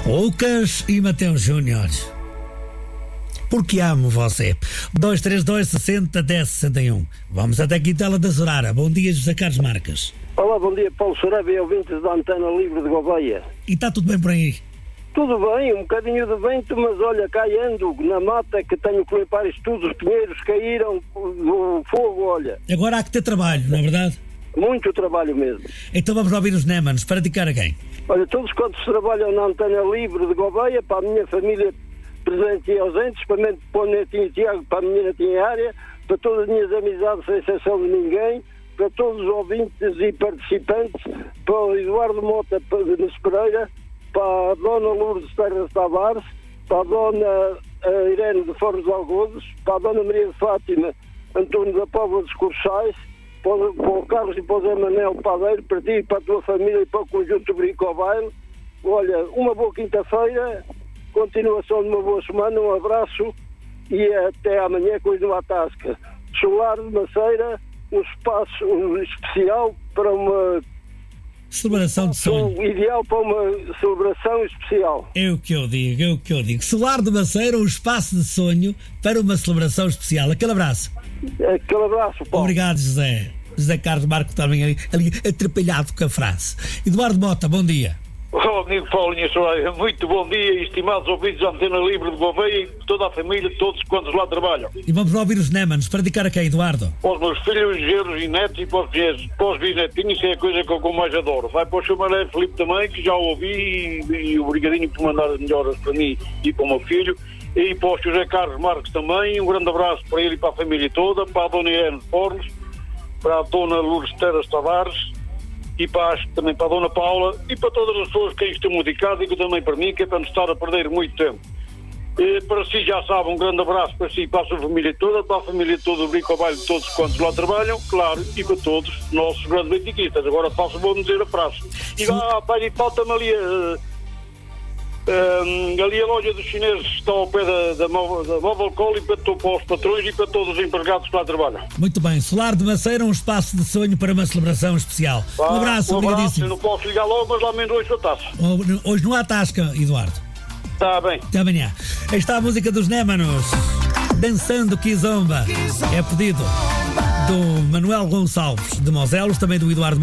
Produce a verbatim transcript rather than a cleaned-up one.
Lucas e Mateus Júnior. Porque amo você. dois três dois, sessenta, dez, sessenta e um. Vamos até Quintela da Zorara. Bom dia, José Carlos Marques. Olá, bom dia, Paulo Saraiva e ouvintes da Antena Livre de Gouveia. E está tudo bem por aí? Tudo bem, um bocadinho de vento, mas olha, cá ando na mata que tenho que limpar isto tudo, os pinheiros caíram, o fogo, olha. Agora há que ter trabalho, não é verdade? Muito trabalho mesmo. Então vamos ouvir os Némanos, para dedicar a quem? Olha, todos quantos trabalham na Antena Livre de Gouveia, para a minha família presente e ausentes, para, mim, para o Netinho Tiago, para a minha Netinha Área, para todas as minhas amizades, sem exceção de ninguém, para todos os ouvintes e participantes, para o Eduardo Mota de Pereira, para a Dona Lourdes Terras Tavares, para a Dona Irene de Forros Algodos, para a Dona Maria de Fátima António da Póvoa dos Corchais, para o, para o Carlos e para o Zé Manel Padeiro, para ti e para a tua família e para o conjunto Bricobaile. Olha, uma boa quinta-feira, continuação de uma boa semana, um abraço e até amanhã com a Tasca. Solar de Maceira, um espaço um especial para uma celebração de sonho. Ideal para uma celebração especial. É o que eu digo, é o que eu digo. Solar de Maceira, um espaço de sonho para uma celebração especial. Aquele abraço. Aquele abraço, Paulo. Obrigado, José. José Carlos Marco também ali, ali atrapalhado com a frase. Eduardo Mota, bom dia. Oh, amigo Paulinho Soraya, muito bom dia, estimados ouvintes da Antena Livre de Gouveia e toda a família, todos quantos lá trabalham. E vamos ouvir os Némanos, para dedicar a quem, Eduardo? Para os meus filhos, genros e netos e para os, para os bisnetinhos, isso é a coisa que eu mais adoro. Vai para o seu Maré Filipe também, que já o ouvi, e, e obrigadinho por mandar as melhoras para mim e para o meu filho. E para o José Carlos Marques também, um grande abraço para ele e para a família toda, para a Dona Irene Fornos, para a Dona Lourdes Terras Tavares, e para, também para a Dona Paula e para todas as pessoas que estão dedicadas e também para mim, que é para não estar a perder muito tempo. E para si, já sabe, um grande abraço para si e para a sua família toda, para a família toda do Bricobaile, todos quantos lá trabalham, claro, e para todos os nossos grandes benfiquistas. Agora faço bom dizer a frase. E lá, pai, falta-me ali, uh, uh, ali a loja dos chineses está ao pé da, da, da Móvel Call e para, para os patrões e para todos os empregados que lá trabalham. Muito bem, Solar de Maceira, um espaço de sonho para uma celebração especial. Ah, um abraço, um obrigadíssimo. Eu não posso ligar logo, mas lá menos hoje a taça. Hoje não há tasca, Eduardo. Está bem. Até amanhã. Aí está a música dos Némanos. Dançando Kizomba. É pedido do Manuel Gonçalves de Moselos, também do Eduardo